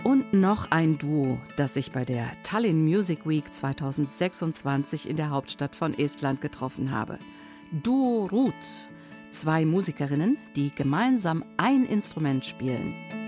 Und noch ein Duo, das ich bei der Tallinn Music Week 2026 in der Hauptstadt von Estland getroffen habe. Duo Ruut. 2 Musikerinnen, die gemeinsam ein Instrument spielen.